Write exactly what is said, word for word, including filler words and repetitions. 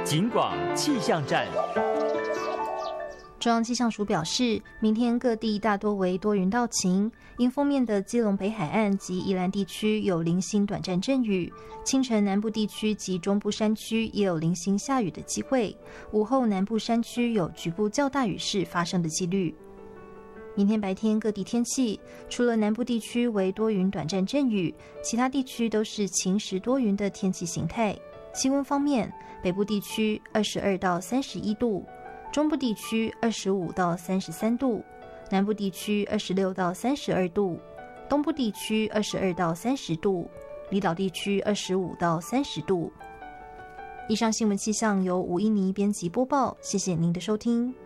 警广气象站。 中央气象署表示，明天各地大多为多云到晴，迎风面的基隆北海岸及宜兰地区有零星短暂阵雨，清晨南部地区及中部山区也有零星下雨的机会，午后南部山区有局部较大雨势发生的几率。明天白天各地天气，除了南部地区为多云短暂阵雨，其他地区都是晴时多云的天气形态。气温方面，北部地区二十二到三十一度，中部地区二十五到三十三度，南部地区二十六到三十二度，东部地区二十二到三十度，离岛地区二十五到三十度。以上新闻气象由吴依妮编辑播报，谢谢您的收听。